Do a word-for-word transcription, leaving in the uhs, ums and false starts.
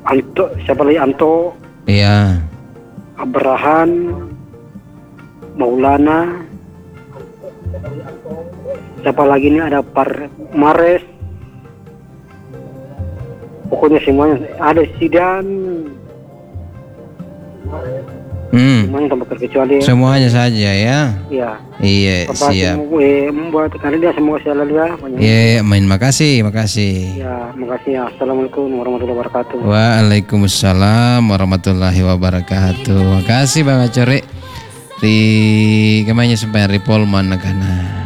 Anto, siapa lagi Anto, Iya. Abrahan, Maulana, siapa lagi nih, ada Par Mares, pokoknya semuanya ada Sidan, Hmm. semuanya tanpa terkecuali. Semuanya saja ya. Ya, Iya, Bapak siap. semua eh, membuat karena dia semua selalu ya. Iya, main makasih, makasih. Ya, makasih ya. Assalamualaikum warahmatullahi wabarakatuh. Waalaikumsalam warahmatullahi wabarakatuh. Makasih Bang Acore. Di kemanya sampai Ripol mana kana.